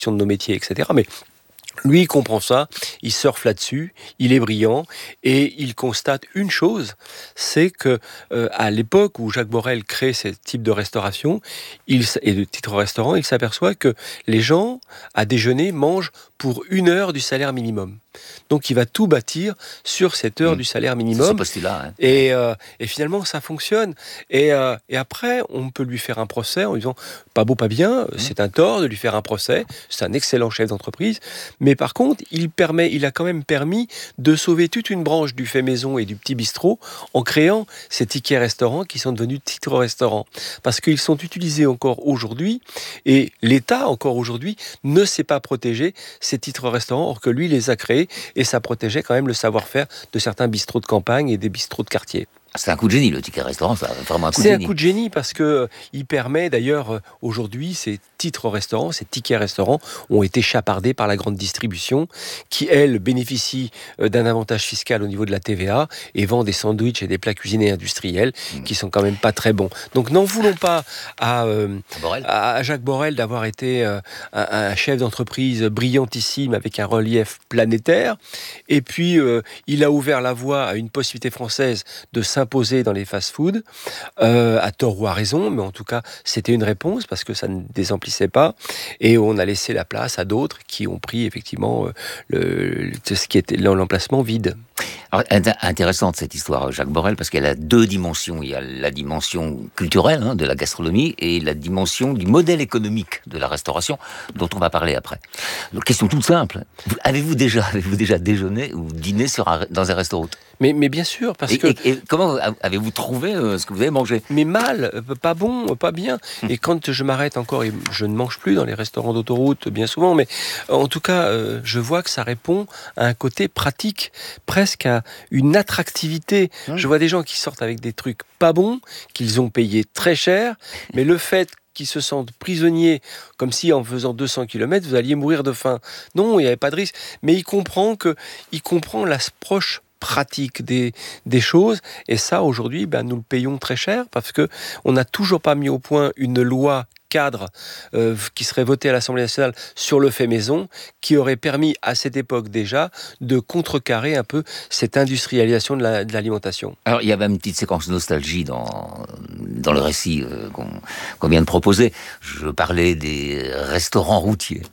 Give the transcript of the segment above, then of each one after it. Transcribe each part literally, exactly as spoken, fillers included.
de nos métiers, et cetera. Mais lui, il comprend ça, il surfe là-dessus, il est brillant et il constate une chose, c'est que euh, à l'époque où Jacques Borel crée ce type de restauration il, et de titre restaurant, il s'aperçoit que les gens, à déjeuner, mangent pour une heure du salaire minimum. Donc il va tout bâtir sur cette heure mmh. du salaire minimum. C'est ce postulat. Hein. Et, euh, et finalement, ça fonctionne. Et, euh, et après, on peut lui faire un procès en lui disant pas beau, pas bien, mmh. c'est un tort de lui faire un procès. C'est un excellent chef d'entreprise. Mais par contre, il, permet, il a quand même permis de sauver toute une branche du fait maison et du petit bistrot en créant ces tickets restaurants qui sont devenus titres restaurants. Parce qu'ils sont utilisés encore aujourd'hui et l'État, encore aujourd'hui, ne sait pas protéger ces titres restaurants, or que lui les a créés et ça protégeait quand même le savoir-faire de certains bistrots de campagne et des bistrots de quartier. C'est un coup de génie, le ticket restaurant, c'est vraiment un coup c'est de génie. C'est un coup de génie parce que euh, il permet d'ailleurs, euh, aujourd'hui, ces titres restaurants, ces tickets restaurants ont été chapardés par la grande distribution qui, elle, bénéficie euh, d'un avantage fiscal au niveau de la T V A et vend des sandwichs et des plats cuisinés industriels mmh. qui sont quand même pas très bons. Donc n'en voulons pas à, euh, à Jacques Borel d'avoir été euh, un, un chef d'entreprise brillantissime avec un relief planétaire. Et puis, euh, il a ouvert la voie à une possibilité française de s'imposer dans les fast-foods, euh, à tort ou à raison, mais en tout cas, c'était une réponse parce que ça ne désemplissait pas, et on a laissé la place à d'autres qui ont pris effectivement euh, le, ce qui était l'emplacement vide. Alors, intéressante cette histoire, Jacques Borel, parce qu'elle a deux dimensions. Il y a la dimension culturelle hein, de la gastronomie et la dimension du modèle économique de la restauration, dont on va parler après. Donc, question toute simple. Avez-vous déjà, avez-vous déjà déjeuné ou dîné sur un, dans un restaurant ? Mais, mais bien sûr, parce et, que... Et, et comment avez-vous trouvé euh, ce que vous avez mangé ? Mais mal, pas bon, pas bien. Et quand je m'arrête encore, et je ne mange plus dans les restaurants d'autoroute bien souvent, mais en tout cas, euh, je vois que ça répond à un côté pratique, presque à une attractivité. Mmh. Je vois des gens qui sortent avec des trucs pas bons, qu'ils ont payé très cher, mais le fait qui se sentent prisonniers, comme si en faisant deux cents kilomètres, vous alliez mourir de faim. Non, il n'y avait pas de risque. Mais il comprend que, il comprend l'approche pratique des, des choses, et ça aujourd'hui ben, nous le payons très cher parce que on n'a toujours pas mis au point une loi cadre euh, qui serait votée à l'Assemblée nationale sur le fait maison, qui aurait permis à cette époque déjà de contrecarrer un peu cette industrialisation de, la, de l'alimentation. Alors il y avait une petite séquence nostalgie dans, dans le récit euh, qu'on, qu'on vient de proposer. Je parlais des restaurants routiers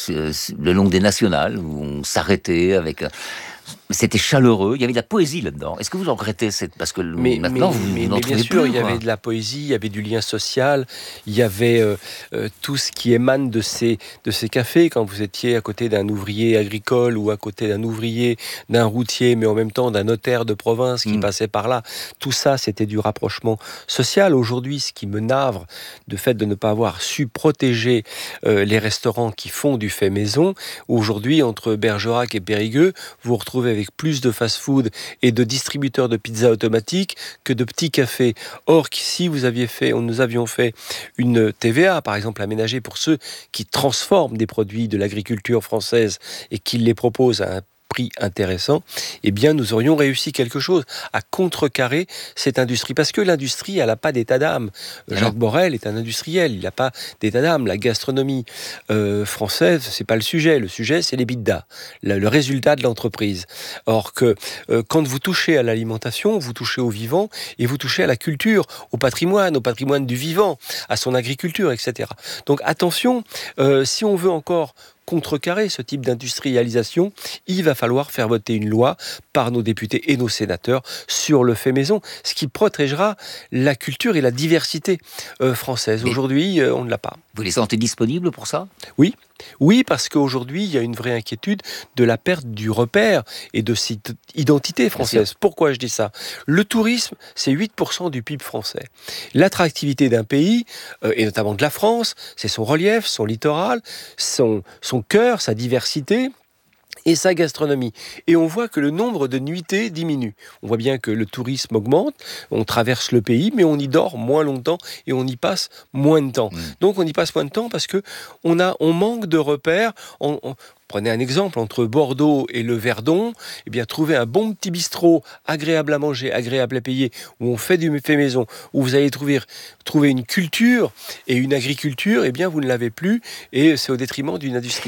le long des nationales où on s'arrêtait avec... C'était chaleureux, il y avait de la poésie là-dedans. Est-ce que vous en regrettez cette... Parce que mais, maintenant, mais, vous, mais, vous n'en mais trouvez bien sûr, plus, il y avait de la poésie, il y avait du lien social, il y avait euh, euh, tout ce qui émane de ces, de ces cafés. Quand vous étiez à côté d'un ouvrier agricole ou à côté d'un ouvrier, d'un routier, mais en même temps d'un notaire de province qui mmh. passait par là, tout ça, c'était du rapprochement social. Aujourd'hui, ce qui me navre, de fait de ne pas avoir su protéger euh, les restaurants qui font du fait maison, aujourd'hui, entre Bergerac et Périgueux, vous vous retrouvez avec plus de fast-food et de distributeurs de pizza automatiques que de petits cafés. Or, si vous aviez fait, nous avions fait une T V A, par exemple, aménagée pour ceux qui transforment des produits de l'agriculture française et qui les proposent à un prix intéressant, eh bien, nous aurions réussi quelque chose à contrecarrer cette industrie. Parce que l'industrie, elle n'a pas d'état d'âme. Ah Jacques non. Borel est un industriel, il n'a pas d'état d'âme. La gastronomie euh, française, c'est pas le sujet. Le sujet, c'est l'EBITDA, le, le résultat de l'entreprise. Or que euh, quand vous touchez à l'alimentation, vous touchez au vivant et vous touchez à la culture, au patrimoine, au patrimoine du vivant, à son agriculture, et cetera. Donc attention, euh, si on veut encore contrecarrer ce type d'industrialisation, il va falloir faire voter une loi par nos députés et nos sénateurs sur le fait maison, ce qui protégera la culture et la diversité euh, française. Mais aujourd'hui, euh, on ne l'a pas. Vous les sentez disponibles pour ça ? Oui. Oui, parce qu'aujourd'hui, il y a une vraie inquiétude de la perte du repère et de cette identité française. Pourquoi je dis ça ? Le tourisme, c'est huit pour cent du P I B français. L'attractivité d'un pays, euh, et notamment de la France, c'est son relief, son littoral, son, son cœur, sa diversité et sa gastronomie. Et on voit que le nombre de nuitées diminue. On voit bien que le tourisme augmente, on traverse le pays, mais on y dort moins longtemps et on y passe moins de temps. Mmh. Donc on y passe moins de temps parce que on a, on manque de repères. On, on, Prenez un exemple, entre Bordeaux et le Verdon, eh bien, trouver un bon petit bistrot, agréable à manger, agréable à payer, où on fait du fait maison, où vous allez trouver, trouver une culture et une agriculture, eh bien, vous ne l'avez plus, et c'est au détriment d'une industrie.